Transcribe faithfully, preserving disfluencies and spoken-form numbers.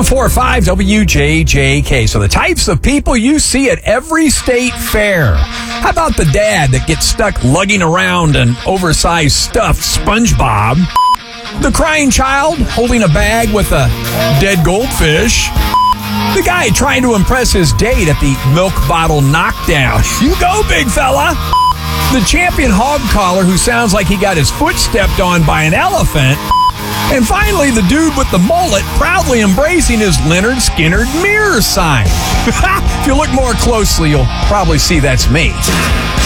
oh four point five W J J K. So the types of people you see at every state fair. How about the dad that gets stuck lugging around an oversized stuffed SpongeBob? The crying child holding a bag with a dead goldfish? The guy trying to impress his date at the milk bottle knockdown? You go, big fella! The champion hog collar who sounds like he got his foot stepped on by an elephant? And finally, the dude with the mullet proudly embracing his Leonard Skinner mirror sign. If you look more closely, you'll probably see that's me.